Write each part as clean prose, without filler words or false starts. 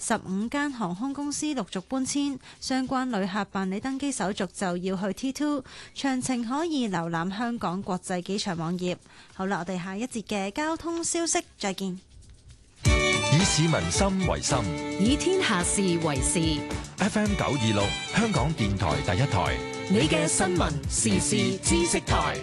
15間航空公司陸續搬遷，相關旅客辦理登機手續就要去 T2。詳情可以瀏覽香港國際機場網頁。好啦，我哋下一節嘅交通消息再見。 以市民心為心， 以天下事為事。 FM 926，香港電台第一台， 你嘅新聞時事知識台。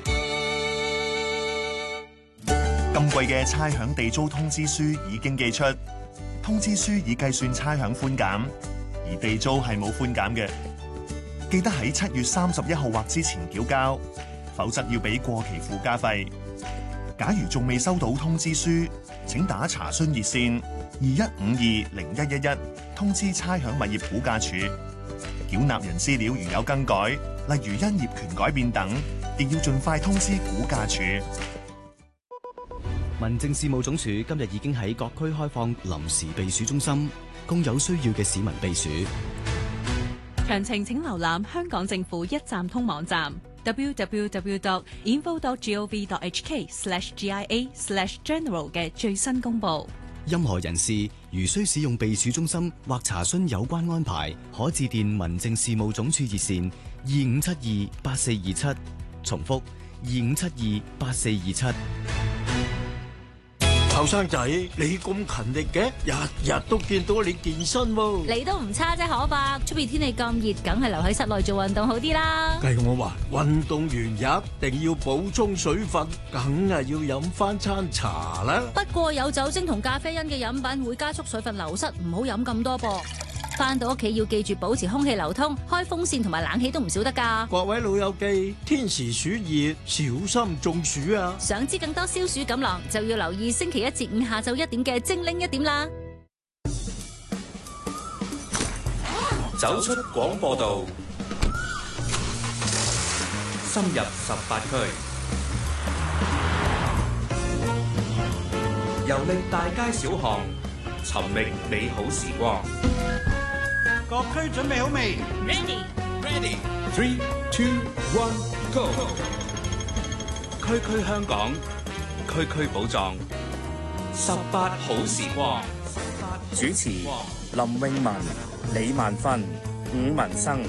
今季嘅差餉地租通知書已經寄出，通知書已計算差餉寬減，而地租係冇寬減嘅。記得喺7月31號或之前繳交，否則要俾過期附加費。假如仲未收到通知書，請打查詢熱線21520111通知差餉物業估價署。繳納人資料如有更改，例如因業權改變等，亦要盡快通知估價署。 民政事務總署今日已經喺各區開放臨時避暑中心，供有需要嘅市民避暑。 詳情請瀏覽香港政府一站通網站 www.info.gov.hk/GIA/general 嘅最新公布。 任何人士如需使用避暑中心或查詢有關安排，可致電民政事務總署熱線25728427，重複25728427。 後生仔，你咁勤力嘅，日日都見到你健身喎。 你都唔差啫，可伯。出邊天氣咁熱，梗係留喺室內做運動好啲啦。 計我話，運動完一定要補充水分，梗係要飲翻餐茶啦。 不過有酒精同咖啡因嘅飲品會加速水分流失，唔好飲咁多噃。返到屋企要記住保持空氣流通，開風扇同埋冷氣都唔少得㗎。 各位老友記，天時暑熱，小心中暑啊！ 想知更多消暑錦囊，就要留意星期1至5下晝1點嘅精靈1點啦。 走出廣播道，深入18區，遊歷大街小巷，尋覓美好時光。 各區準備好未 ？Ready。3、2、1 ，Go！ 區區香港，區區寶藏，18好時光。 主持林詠雯、李萬芬、伍文生。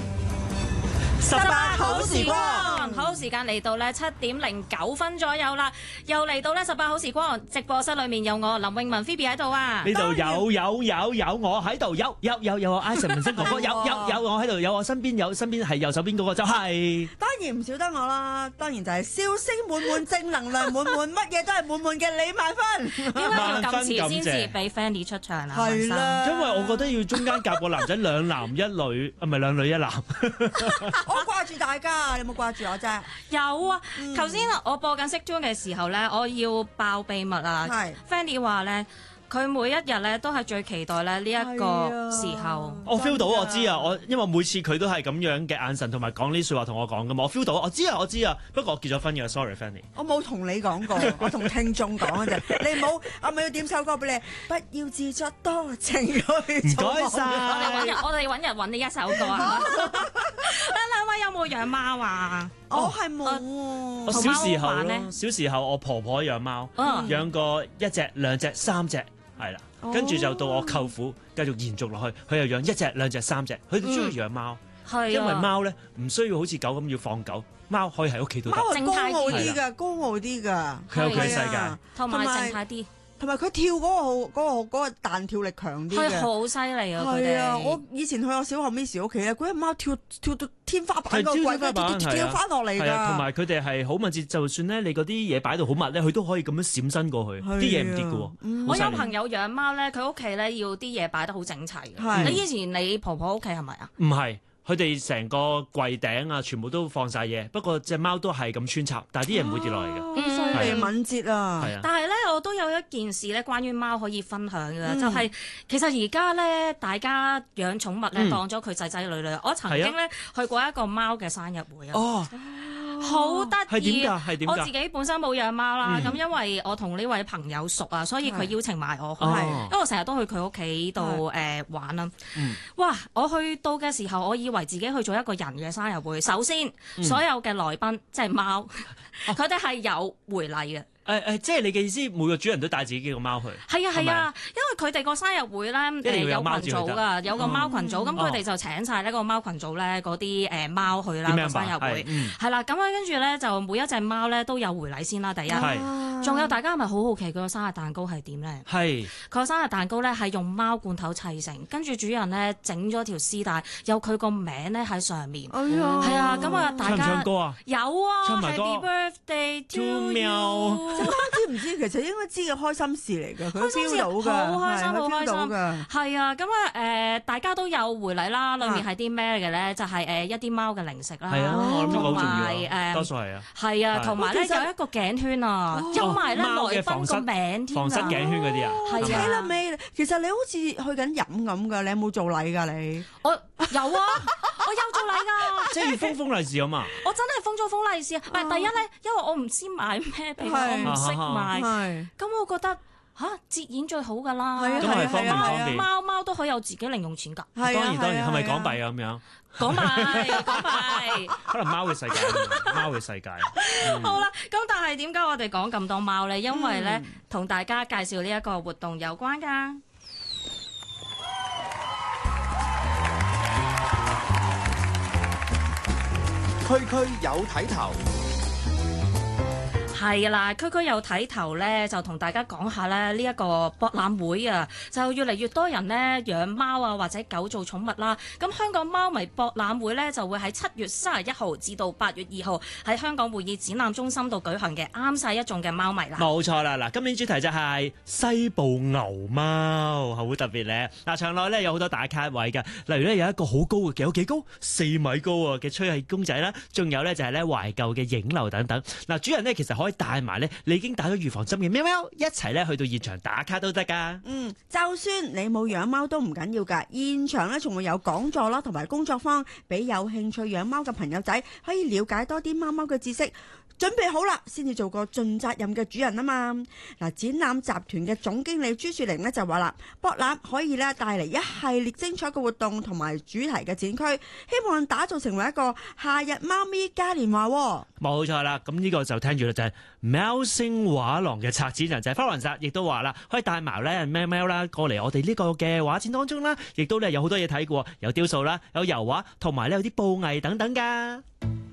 18好時光，好時間嚟到咧7點09分左右啦，又嚟到咧18好時光直播室裏面有我林詠雯 Phoebe 喺度啊， 呢度有我喺度，有我 Ivan 文生哥哥，有我喺度，有我身邊係右手邊嗰個就係， 當然唔少得我啦，當然就係笑聲滿滿、正能量滿滿，乜嘢都係滿滿嘅李萬芬。 點解要咁遲先至俾 Fanny 出場啊？ 係啦， 因為我覺得要中間夾個男仔2男1女，唔係2女1男。 我掛住大家，你有冇掛住我啫？ 有啊，頭先我播緊 Sick Tune 嘅時候咧，我要爆秘密啊。係 Fanny 話咧，佢每一日咧都係最期待咧呢一個時候。 我 feel 到，我知啊，因為每次佢都係咁樣嘅眼神同埋講呢説話同我講噶嘛，我 feel 到，我知啊。不過我結咗婚嘅 ，sorry Fanny。 我冇同你講過，我同聽眾講嘅啫。你唔好，我咪要點首歌俾你，不要自作多情去做。唔該晒。 我哋揾日揾呢一首歌啊。兩位有冇養貓啊？ 我係冇。 我小時候我婆婆養貓，養過1隻、2隻、3隻，係啦。跟住就到我舅父繼續延續落去，佢又養1隻、2隻、3隻，佢哋中意養貓，因為貓咧唔需要好似狗咁要放狗，貓可以喺屋企度得。 貓係高傲啲㗎，高傲啲㗎。 佢有佢嘅世界， 同埋靜態啲。 同埋佢跳嗰個彈跳力強啲嘅， 係好犀利啊！ 係啊，我以前去我小學 Miss 屋企咧，嗰隻貓跳到天花板個櫃，跳翻落嚟㗎。 同埋佢哋係好敏捷，就算咧你嗰啲嘢擺到好密咧，佢都可以咁樣閃身過去，啲嘢唔跌㗎喎。 我有朋友養貓咧，佢屋企咧要啲嘢擺得好整齊。你以前你婆婆屋企係咪啊？ 唔係。佢哋成個櫃頂啊，全部都放晒嘢。不過隻貓都係咁穿插，但係啲嘢唔會跌落嚟嘅。 犀利敏捷啊！ 但係咧，我都有一件事咧，關於貓可以分享嘅，就係其實而家咧，大家養寵物咧，當咗佢仔仔女女。我曾經咧去過一個貓嘅生日會啊。好得意，係點㗎？我自己本身冇養貓啦，咁因為我同呢位朋友熟啊，所以佢邀請埋我去，因為我成日都去佢屋企度玩啦。哇！我去到嘅時候，我以為自己去做一個人嘅生日會。首先，所有嘅來賓即係貓，佢哋係有回禮嘅。 即係你嘅意思，每個主人都帶自己個貓去？ 係啊，因為佢哋個生日會咧有群組㗎，有個貓群組，咁佢哋就請晒呢個貓群組咧嗰啲貓去啦個生日會，係啦，咁跟住咧就每一隻貓咧都有回禮先啦，第一，仲有大家係咪好好奇佢個生日蛋糕係點咧？係，佢個生日蛋糕咧係用貓罐頭砌成，跟住主人咧整咗條絲帶，有佢個名咧喺上面，係啊，咁啊大家唱歌啊？ 有啊 ，Happy Birthday to you。 隻貓知唔知？其實應該知嘅開心事嚟㗎，佢 feel 到㗎， 好開心，好開心㗎。 係啊，咁大家都有回禮啦。裏面係啲咩嘅咧？就係一啲貓嘅零食啦。 係啊，我諗都好重要。多數係啊。係啊，同埋咧有一個頸圈啊，有埋咧來賓個名添啊。 防身頸圈嗰啲啊。 係啊。 睇啦尾，其實你好似去緊飲咁㗎，你有冇做禮㗎你？ 我有啊，我有做禮㗎。 即係要封利是啊嘛。 我真係封利是啊！第一咧，因為我唔知買咩俾我唔識買，咁我覺得折現最好㗎啦。 咁係方便。 貓都可以有自己零用錢㗎。 當然，係咪港幣啊咁樣？ 港幣。 可能貓嘅世界，貓嘅世界。 好啦，咁但係點解我哋講咁多貓咧？因為咧，同大家介紹呢一個活動有關㗎。 區區有睇頭， 係啦，區區有睇頭咧，就同大家講下咧呢一個博覽會啊，就越嚟越多人咧養貓啊或者狗做寵物啦。咁香港貓迷博覽會咧就會喺7月31號至到8月2號喺香港會議展覽中心度舉行嘅，啱晒一眾嘅貓迷啦。 冇錯啦，嗱，今年主題就係西部牛貓，好特別咧。嗱，場內咧有好多打卡位㗎，例如咧有一個好高嘅，有幾高？4米高啊嘅吹氣公仔啦，仲有咧就係咧懷舊嘅影樓等等。嗱，主人咧其實可以帶埋咧你已經打咗預防針嘅喵喵一齊咧去到現場打卡都得㗎。 就算你冇養貓都唔緊要㗎，現場咧仲會有講座啦，同埋工作坊，俾有興趣養貓嘅朋友仔可以了解多啲貓貓嘅知識。準備好啦，先至做個盡責任嘅主人啊嘛！嗱，展覽集團嘅總經理朱樹玲呢就話啦，博覽可以咧帶嚟一系列精彩嘅活動同埋主題嘅展區，希望打造成為一個夏日貓咪嘉年華。 冇錯啦，咁呢個就聽住啦，就係喵星畫廊嘅策展人就係花雲澤，亦都話啦，可以帶埋咧喵喵啦過嚟我哋呢個嘅畫展當中啦，亦都咧有好多嘢睇過，有雕塑啦，有油畫，同埋咧有啲布藝等等㗎。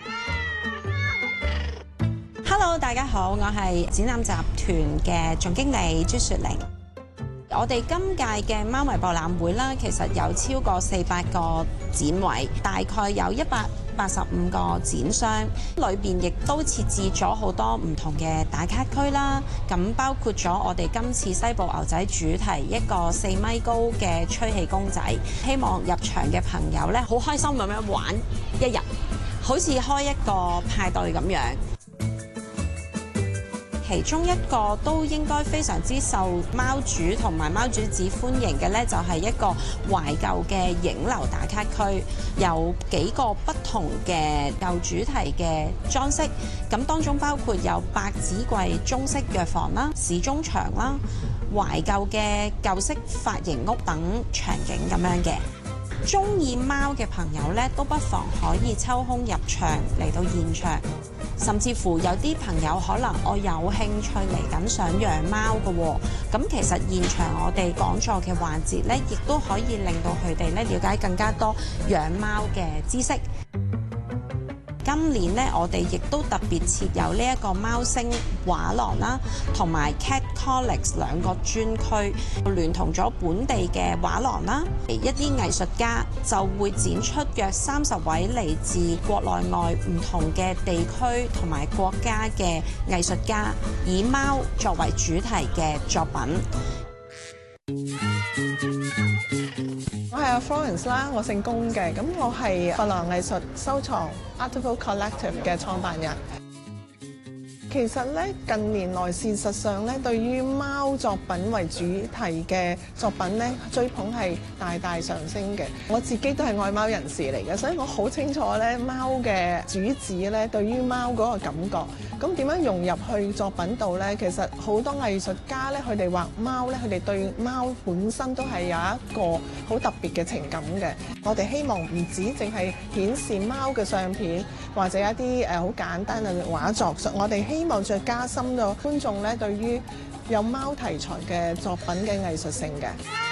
Hello， 大家好，我係展覽集團嘅總經理朱雪玲。我哋今屆嘅貓迷博覽會啦，其實有超過400個展位，大概有185個展商，裏邊亦都設置咗好多唔同嘅打卡區啦。咁包括咗我哋今次西部牛仔主題一個4米高嘅吹氣公仔，希望入場嘅朋友呢，好開心咁樣玩一日，好似開一個派對咁樣。其中一個都應該非常之受貓主同埋貓主子歡迎嘅呢，就係一個懷舊嘅影樓打卡區，有幾個不同嘅舊主題嘅裝飾，咁當中包括有百子櫃中式藥房啦、市中場啦、懷舊嘅舊式髮型屋等場景咁樣嘅。鍾意貓嘅朋友呢，都不妨可以抽空入場嚟到現場，甚至乎有啲朋友可能我有興趣嚟緊想養貓嘅喎，咁其實現場我哋講座嘅環節呢，亦都可以令到佢哋呢了解更加多養貓嘅知識。今年呢，我哋亦都特別設有呢一個貓星畫廊啦，同埋 Cat Collex 兩個專區，聯同咗本地嘅畫廊啦，一啲藝術家就會展出約30位嚟自國內外唔同嘅地區同埋國家嘅藝術家，以貓作為主題嘅作品。 我係阿 Florence 啦，我姓龔嘅，咁我係佛廊藝術收藏 Artful Collective 嘅創辦人。其實咧，近年來事實上咧，對於貓作品為主題嘅作品咧，追捧係大大上升嘅。我自己都係愛貓人士嚟嘅，所以我好清楚咧貓嘅主旨咧對於貓嗰個感覺。咁點樣融入去作品度咧？其實好多藝術家咧，佢哋畫貓咧，佢哋對貓本身都係有一個好特別嘅情感嘅。我哋希望唔止淨係顯示貓嘅相片，或者一啲好簡單嘅畫作，我哋希希望再加深咗觀眾咧對於有貓題材嘅作品嘅藝術性嘅。